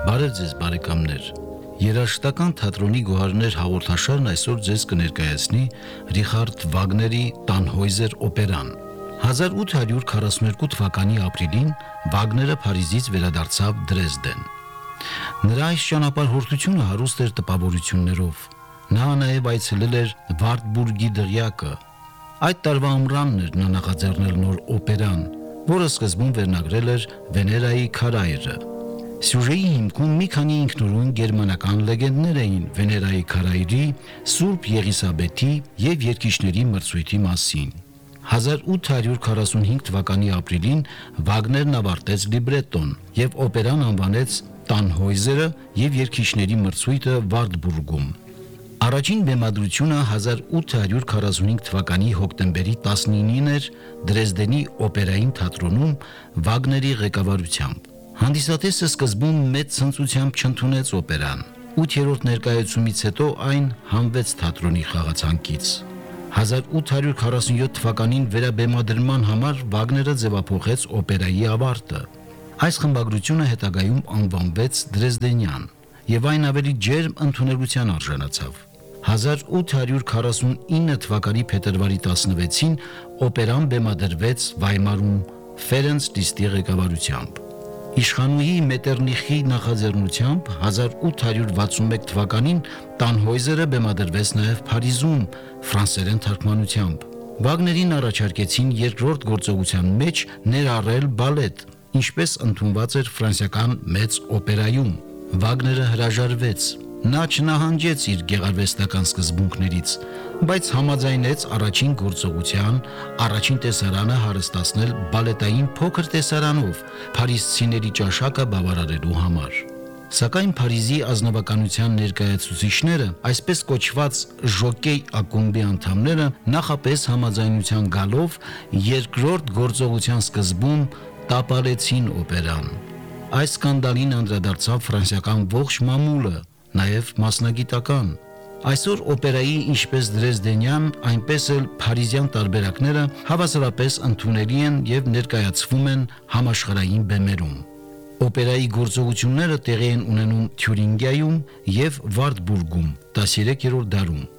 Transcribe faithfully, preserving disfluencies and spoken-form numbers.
Բարև ձեզ բարեկամներ։ Երաժշտական թատրոնի գոհարներ հաղորդաշարն այսօր ձեզ կներկայացնի Ռիխարդ Վագների «Տանհոյզեր» օպերան։ հազար ութ հարյուր քառասունուերկու թվականի ապրիլին Վագները Փարիզից վերադարձավ Դրեզդեն։ Նրա այս ճանապարհորդությունը հարուստ էր տպավորություններով։ Նա նաև այցելել էր Վարդբուրգի դղյակը։ Այդ տարվա ամռանն էր նա նախաձեռնել նոր օպերան, որը սկզբում վերնագրել էր Վեներայի քարայրը։ Սյուժեի հիմքում մի քանի ինքնուրույն գերմանական լեգենդներ էին Վեներայի քարայրի, Սուրբ Եղիսաբեթի եւ երկիշների մրցույթի մասին։ հազար ութ հարյուր քառասունհինգ թվականի ապրիլին Վագներն ավարտեց լիբրետոն եւ օպերան անվանեց Տանհոյզերը եւ երկիշների մրցույթը Վարդբուրգում։ Առաջին բեմադրությունը հազար ութ հարյուր քառասունհինգ թվականի հոկտեմբերի տասնինին էր Դրեզդենի օպերային թատրոնում Վագների ղեկավարությամբ։ Հանդիսատեսը սկզբում մեծ ցնծությամբ չընդունեց օպերան։ ութերորդ ներկայացումից հետո այն հանվեց թատրոնի խաղացանկից։ հազար ութ հարյուր քառասունյոթ թվականին վերաբեմադրման համար Վագները ձևափոխեց օպերայի ավարտը։ Այս խմբագրությունը հետագայում անվանվեց Դրեզդենյան եւ այն ավելի ջերմ ընդունելության արժանացավ։ հազար ութ հարյուր քառասունինը թվականի փետրվարի տասնվեցին օպերան բեմադրվեց Վայմարում Ֆերենց Լիստի ղեկավարությամբ։ Իշխանուհի Մետերնիխի նախաձեռնությամբ հազար ութ հարյուր վաթսունմեկ թվականին Տանհոյզերը բեմադրվեց նաև Փարիզում ֆրանսերեն թարգմանությամբ։ Վագներին առաջարկեցին երկրորդ գործողության մեջ ներառել բալետ, ինչպես ընդունված էր ֆրանսիական մեծ օպերայում։ Վագները հրաժարվեց։ Նա չնահանջեց իր գեղարվեստական սկզբունքներից, բայց համաձայնեց առաջին գործողության առաջին տեսարանը հարստացնել բալետային փոքր տեսարանով փարիզցիների ճաշակը բավարարելու համար։ Սակայն Փարիզի ազնվականության ներկայացուցիչները, այսպես կոչված ժոկեյ ակումբի անդամները, նախապես համաձայնության գալով երկրորդ գործողության սկզբում տապալեցին օպերան։ Այս սկանդալին անդրադարձավ ֆրանսիական ողջ մամուլը, նաև մասնագիտական։ Այսօր օպերայի ինչպես Դրեզդենյան, այնպես էլ փարիզյան տարբերակները հավասարապես ընդունելի են եւ ներկայացվում են համաշխարհային բեմերում։ Օպերայի գործողությունները տեղի են ունենում Թյուրինգիայում եւ Վարդբուրգում տասներեքերորդ դարում։